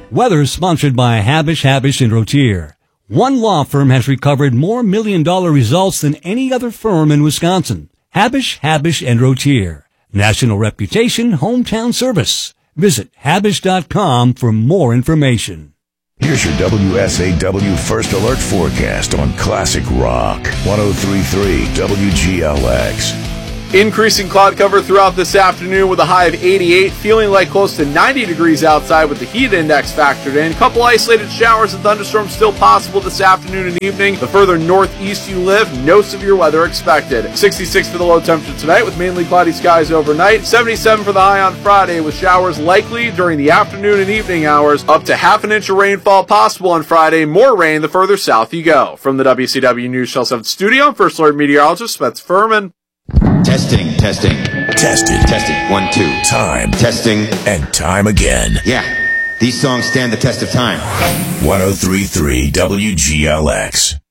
Weather sponsored by Habish, and Rotier. One law firm has recovered more million-dollar results than any other firm in Wisconsin. Habish, and Rotier. National reputation, hometown service. Visit Habish.com for more information. Here's your WSAW First Alert forecast on Classic Rock. 103.3 WGLX. Increasing cloud cover throughout this afternoon with a high of 88, feeling like close to 90 degrees outside with the heat index factored in. Couple isolated showers and thunderstorms still possible this afternoon and evening. The further northeast you live, no severe weather expected. 66 for the low temperature tonight with mainly cloudy skies overnight. 77 for the high on Friday with showers likely during the afternoon and evening hours. Up to half an inch of rainfall possible on Friday. More rain the further south you go. From the WCW News Channel 7 studio, I'm First Alert meteorologist Spence Furman. Testing. 1, 2. Time. Testing. And time again. Yeah, these songs stand the test of time. 103.3 WGLX.